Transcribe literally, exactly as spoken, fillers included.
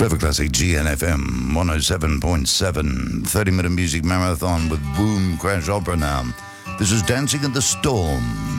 Clever Classic G N F M one oh seven point seven. thirty minute music marathon with Boom Crash Opera now. This is Dancing in the Storm.